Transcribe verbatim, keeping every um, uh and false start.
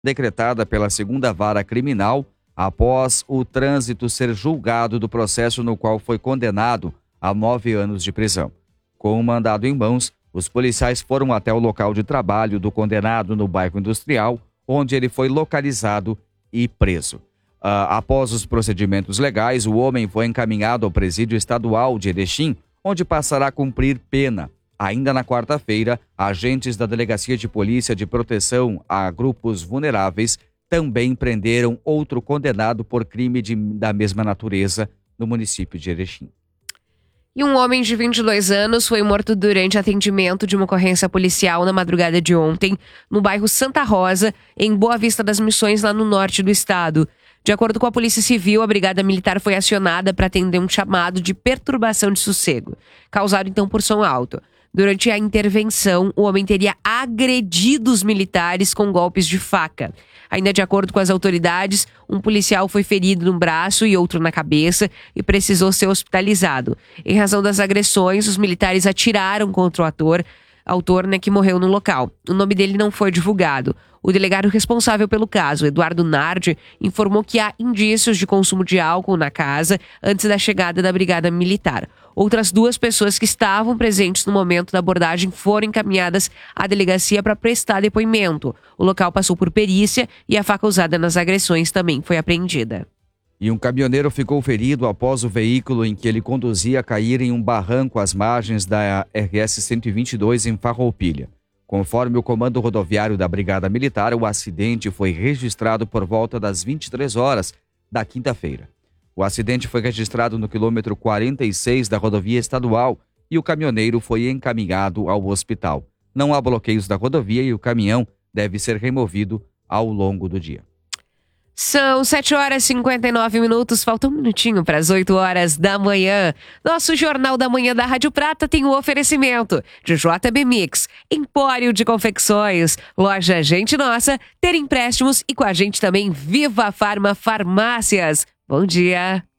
decretada pela segunda Vara Criminal após o trânsito ser julgado do processo no qual foi condenado a nove anos de prisão. Com o mandado em mãos, os policiais foram até o local de trabalho do condenado no bairro Industrial, onde ele foi localizado e preso. Uh, após os procedimentos legais, o homem foi encaminhado ao presídio estadual de Erechim, onde passará a cumprir pena. Ainda na quarta-feira, agentes da Delegacia de Polícia de Proteção a Grupos Vulneráveis também prenderam outro condenado por crime de, da mesma natureza no município de Erechim. E um homem de vinte e dois anos foi morto durante atendimento de uma ocorrência policial na madrugada de ontem, no bairro Santa Rosa, em Boa Vista das Missões, lá no norte do estado. De acordo com a Polícia Civil, a Brigada Militar foi acionada para atender um chamado de perturbação de sossego, causado então por som alto. Durante a intervenção, o homem teria agredido os militares com golpes de faca. Ainda de acordo com as autoridades, um policial foi ferido no braço e outro na cabeça e precisou ser hospitalizado. Em razão das agressões, os militares atiraram contra o ator, autor né, que morreu no local. O nome dele não foi divulgado. O delegado responsável pelo caso, Eduardo Nardi, informou que há indícios de consumo de álcool na casa antes da chegada da Brigada Militar. Outras duas pessoas que estavam presentes no momento da abordagem foram encaminhadas à delegacia para prestar depoimento. O local passou por perícia e a faca usada nas agressões também foi apreendida. E um caminhoneiro ficou ferido após o veículo em que ele conduzia cair em um barranco às margens da R S cento e vinte e dois em Farroupilha. Conforme o comando rodoviário da Brigada Militar, o acidente foi registrado por volta das vinte e três horas da quinta-feira. O acidente foi registrado no quilômetro quarenta e seis da rodovia estadual e o caminhoneiro foi encaminhado ao hospital. Não há bloqueios da rodovia e o caminhão deve ser removido ao longo do dia. São sete horas e cinquenta e nove minutos, falta um minutinho para as oito horas da manhã. Nosso Jornal da Manhã da Rádio Prata tem o oferecimento de J B Mix, Empório de Confecções, Loja Gente Nossa, Ter Empréstimos e com a gente também Viva Farma Farmácias. Bom dia!